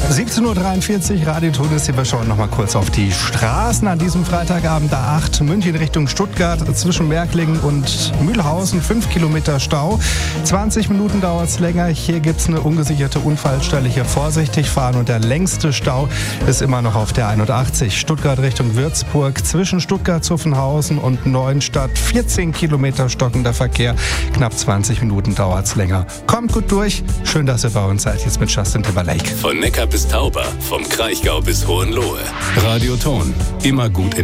17.43 Uhr, Radioton ist hier. Wir schauen noch mal kurz auf die Straßen an diesem Freitagabend. A8 München Richtung Stuttgart zwischen Märklingen und Mühlhausen. 5 Kilometer Stau. 20 Minuten dauert es länger. Hier gibt es eine ungesicherte Unfallstelle. Hier vorsichtig fahren. Und der längste Stau ist immer noch auf der 81. Stuttgart Richtung Würzburg zwischen Stuttgart-Zuffenhausen und Neuenstadt. 14 Kilometer stockender Verkehr. Knapp 20 Minuten dauert es länger. Kommt gut durch. Schön, dass ihr bei uns seid. Jetzt mit Justin Timberlake. Von Neckar bis Tauber, vom Kraichgau bis Hohenlohe. Radioton, immer gut informiert.